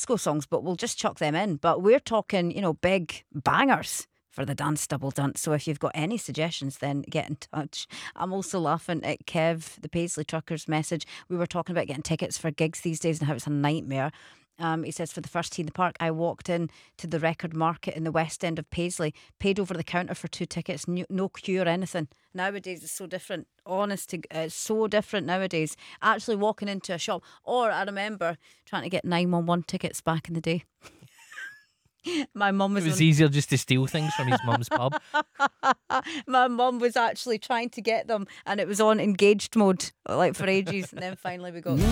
disco songs, but we'll just chuck them in. But we're talking, big bangers for the Dance Double Dance. So if you've got any suggestions, then get in touch. I'm also laughing at Kev, the Paisley Truckers message. We were talking about getting tickets for gigs these days and how it's a nightmare. He says, for the first tee in the park, I walked in to the Record Market in the West End of Paisley, paid over the counter for 2 tickets, no queue or anything. Nowadays it's so different. It's so different nowadays. Actually walking into a shop. Or I remember trying to get 911 tickets back in the day. My mum was. It was easier just to steal things from his mum's pub. My mum was actually trying to get them, and it was on engaged mode, like for ages, and then finally we got.